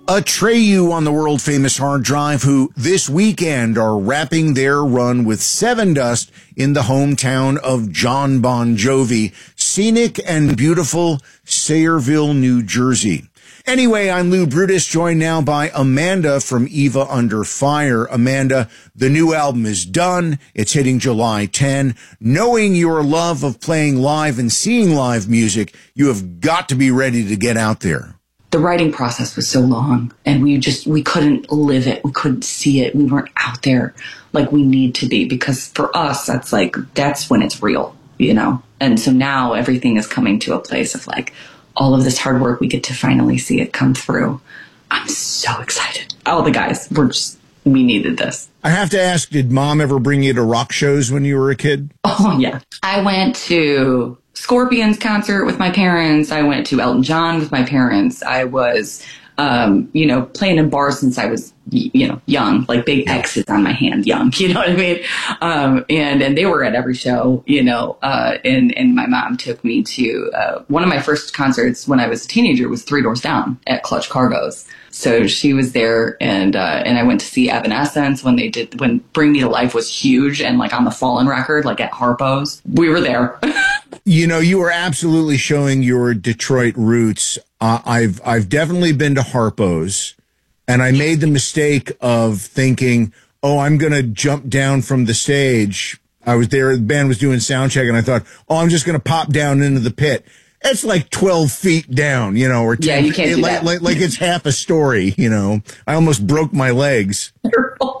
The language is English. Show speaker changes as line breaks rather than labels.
Atreyu on the world-famous Hard Drive, who this weekend are wrapping their run with Sevendust in the hometown of John Bon Jovi, scenic and beautiful Sayreville, New Jersey. Anyway, I'm Lou Brutus, joined now by Amanda from Eva Under Fire. Amanda, the new album is done. It's hitting July 10. Knowing your love of playing live and seeing live music, you have got to be ready to get out there.
The writing process was so long, and we couldn't live it. We couldn't see it. We weren't out there like we need to be, because for us, that's when it's real, you know? And so now everything is coming to a place of like all of this hard work, we get to finally see it come through. I'm so excited. All the guys we needed this.
I have to ask, did Mom ever bring you to rock shows when you were a kid?
Oh, yeah. I went to Scorpions concert with my parents. I went to Elton John with my parents. I was, playing in bars since I was, young, like big X's on my hand, young, you know what I mean? And they were at every show, and my mom took me to, one of my first concerts when I was a teenager was Three Doors Down at Clutch Cargo's. So she was there, and I went to see Evanescence when Bring Me to Life was huge, and like on the Fallen record, like at Harpo's. We were there.
You were absolutely showing your Detroit roots. I've definitely been to Harpo's, and I made the mistake of thinking, I'm going to jump down from the stage. I was there, the band was doing sound check, and I thought, I'm just going to pop down into the pit. It's like 12 feet down, or 10,
you can't do that.
Like it's half a story, I almost broke my legs.